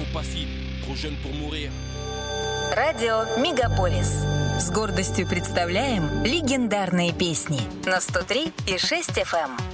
impossible, trop jeune pour mourir. Радио Мегаполис. С гордостью представляем легендарные песни на 103,6 FM.